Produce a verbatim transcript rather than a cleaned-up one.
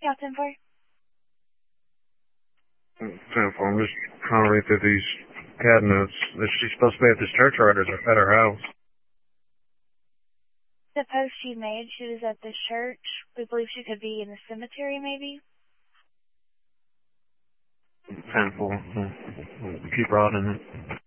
Yeah, ten four. ten four. I'm just trying to read through these cabinets. Is she supposed to be at this church or is it at her house? The post she made, she was at the church. We believe she could be in the cemetery, maybe. ten four. Keep riding it.